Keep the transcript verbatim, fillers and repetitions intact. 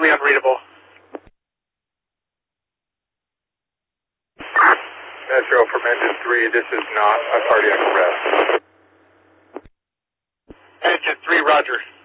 completely unreadable. Metro from engine three, this is not a cardiac arrest. Engine three, roger.